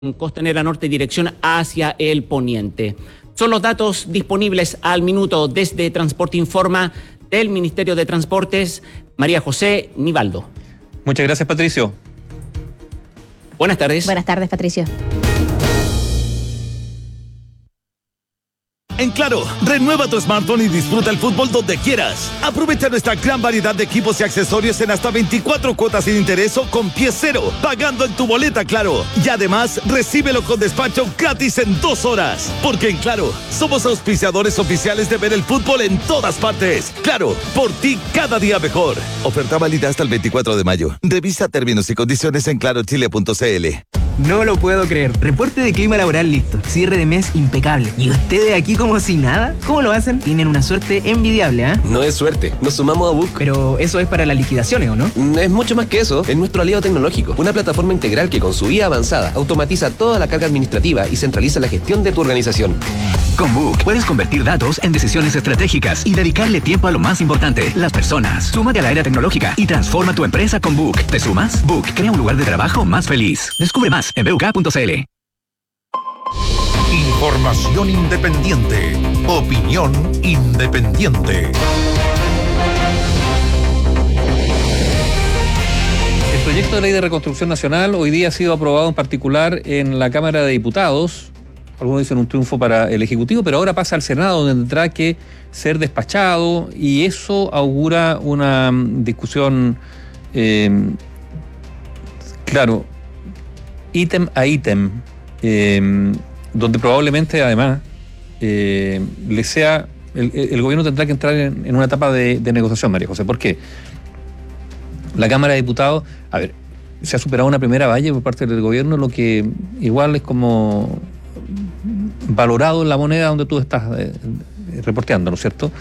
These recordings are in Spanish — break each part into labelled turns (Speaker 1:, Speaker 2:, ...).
Speaker 1: Costanera Norte, dirección hacia el poniente. Son los datos disponibles al minuto desde Transporte Informa del Ministerio de Transportes. María José Nivaldo.
Speaker 2: Muchas gracias, Patricio.
Speaker 1: Buenas tardes.
Speaker 3: Buenas tardes, Patricio.
Speaker 4: En Claro, renueva tu smartphone y disfruta el fútbol donde quieras. Aprovecha nuestra gran variedad de equipos y accesorios en hasta 24 cuotas sin interés o con pie cero, pagando en tu boleta Claro. Y además, recíbelo con despacho gratis en 2 horas. Porque en Claro, somos auspiciadores oficiales de ver el fútbol en todas partes. Claro, por ti cada día mejor. Oferta válida hasta el 24 de mayo. Revisa términos y condiciones en clarochile.cl.
Speaker 5: No lo puedo creer. Reporte de clima laboral listo. Cierre de mes impecable. ¿Y ustedes aquí como si nada? ¿Cómo lo hacen? Tienen una suerte envidiable, ¿eh?
Speaker 6: No es suerte. Nos sumamos a Book.
Speaker 5: Pero eso es para las liquidaciones, ¿o no?
Speaker 6: Es mucho más que eso. Es nuestro aliado tecnológico. Una plataforma integral que con su IA avanzada automatiza toda la carga administrativa y centraliza la gestión de tu organización.
Speaker 7: Con Book puedes convertir datos en decisiones estratégicas y dedicarle tiempo a lo más importante, las personas. Súmate a la era tecnológica y transforma tu empresa con Book. ¿Te sumas? Book crea un lugar de trabajo más feliz. Descubre más en buk.cl.
Speaker 8: Información independiente. Opinión independiente.
Speaker 2: El proyecto de ley de reconstrucción nacional hoy día ha sido aprobado en particular en la Cámara de Diputados. Algunos dicen un triunfo para el Ejecutivo, pero ahora pasa al Senado, donde tendrá que ser despachado, y eso augura una discusión, claro, ítem a ítem, donde probablemente además le sea el gobierno tendrá que entrar en una etapa de negociación, María José. ¿Por qué? La Cámara de Diputados, a ver, se ha superado una primera valla por parte del gobierno, lo que igual es como valorado en la moneda donde tú estás reporteando, ¿no es cierto?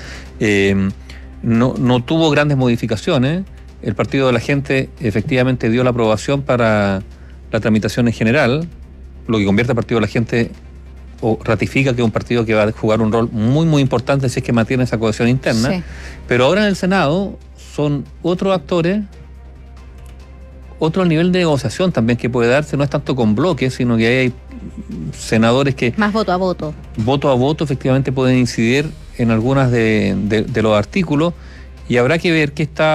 Speaker 2: No tuvo grandes modificaciones. El Partido de la Gente efectivamente dio la aprobación para la tramitación en general, lo que convierte al Partido de la Gente o ratifica que es un partido que va a jugar un rol muy muy importante si es que mantiene esa cohesión interna. Sí. Pero ahora en el Senado son otros actores, otro nivel de negociación también que puede darse, no es tanto con bloques, sino que hay senadores que... Más voto a voto. Voto a voto efectivamente pueden incidir en algunas de los artículos, y habrá que ver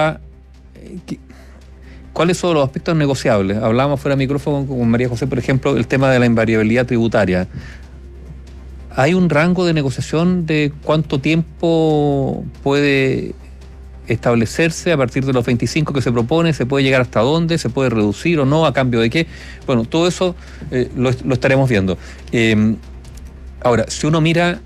Speaker 2: cuáles son los aspectos negociables. Hablábamos fuera de micrófono con María José, por ejemplo, el tema de la invariabilidad tributaria. ¿Hay un rango de negociación de cuánto tiempo puede establecerse a partir de los 25 que se propone? ¿Se puede llegar hasta dónde? ¿Se puede reducir o no? ¿A cambio de qué? Bueno, todo eso lo estaremos viendo. Ahora, si uno mira,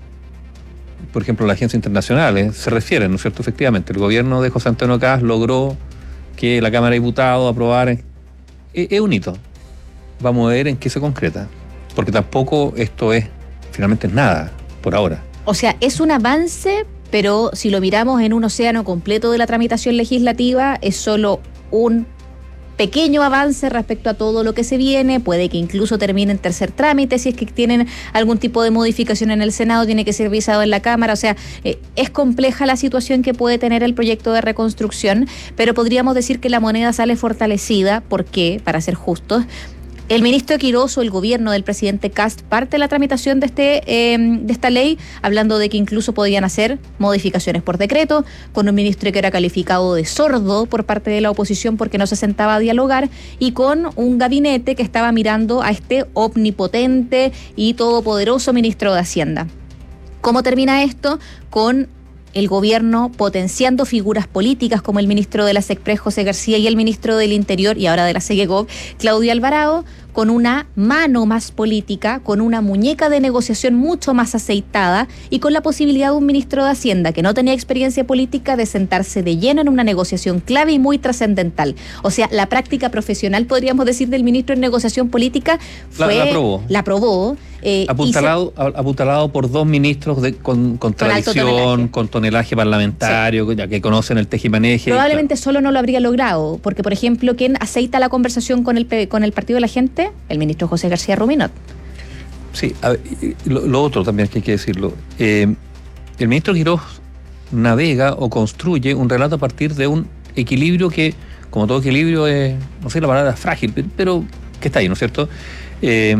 Speaker 2: por ejemplo, las agencias internacionales, se refieren, ¿no es cierto? Efectivamente, el gobierno de José Antonio Kast logró que la Cámara de Diputados aprobara. Es un hito. Vamos a ver en qué se concreta. Porque tampoco esto finalmente es nada, por ahora.
Speaker 3: O sea, es un avance, pero si lo miramos en un océano completo de la tramitación legislativa, es solo un pequeño avance respecto a todo lo que se viene. Puede que incluso termine en tercer trámite, si es que tienen algún tipo de modificación en el Senado, tiene que ser revisado en la Cámara. O sea, es compleja la situación que puede tener el proyecto de reconstrucción, pero podríamos decir que la moneda sale fortalecida, porque, para ser justos, el ministro Quirós o el gobierno del presidente Kast parte la tramitación de esta ley, hablando de que incluso podían hacer modificaciones por decreto, con un ministro que era calificado de sordo por parte de la oposición porque no se sentaba a dialogar, y con un gabinete que estaba mirando a este omnipotente y todopoderoso ministro de Hacienda. ¿Cómo termina esto? Con el gobierno potenciando figuras políticas como el ministro de la SECPRES, José García, y el ministro del Interior y ahora de la SEGEGOV, Claudio Alvarado, con una mano más política, con una muñeca de negociación mucho más aceitada y con la posibilidad de un ministro de Hacienda que no tenía experiencia política de sentarse de lleno en una negociación clave y muy trascendental. O sea, la práctica profesional, podríamos decir, del ministro en negociación política la aprobó.
Speaker 2: Apuntalado por dos ministros con tradición, con tonelaje parlamentario, sí, ya que conocen el tejimaneje.
Speaker 3: Probablemente solo no lo habría logrado, porque, por ejemplo, ¿quién aceita la conversación con el Partido de la Gente? El ministro José García Ruminot.
Speaker 2: Sí, a ver, lo otro también que hay que decirlo. El ministro Quirós navega o construye un relato a partir de un equilibrio que, como todo equilibrio, es, no sé, la palabra frágil, pero que está ahí, ¿no es cierto?